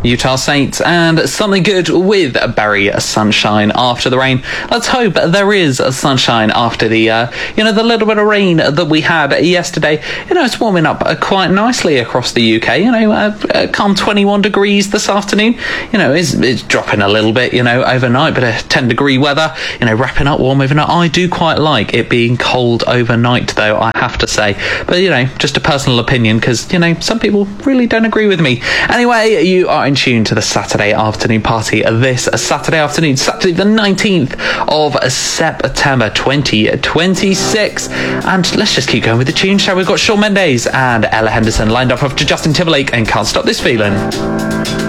Utah Saints, and something good with Barry Sunshine after the rain. Let's hope there is sunshine after the the little bit of rain that we had yesterday. It's warming up quite nicely across the UK. Calm 21 degrees this afternoon. It's dropping a little bit, overnight, but a 10-degree weather, wrapping up warm overnight. I do quite like it being cold overnight, though, I have to say. But, just a personal opinion, because, some people really don't agree with me. Anyway, you are in tune to the Saturday afternoon party this Saturday afternoon, Saturday the 19th of September 2026. And let's just keep going with the tune show. We've got Shawn Mendes and Ella Henderson lined up after Justin Timberlake and Can't Stop This Feeling.